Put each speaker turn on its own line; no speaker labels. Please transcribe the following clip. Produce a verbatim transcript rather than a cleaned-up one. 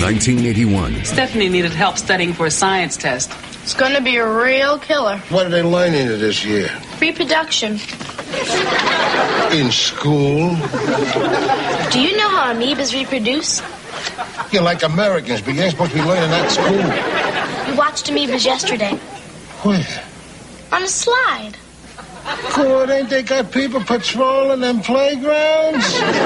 nineteen eighty-one.
Stephanie needed help studying for a science test.
It's going to be a real killer.
What are they learning this year?
Reproduction.
In school?
Do you know how amoebas reproduce?
You're like Americans, but you ain't supposed to be learning that at school.
We watched amoebas yesterday.
Where?
On a slide.
Good, ain't they got people patrolling them playgrounds?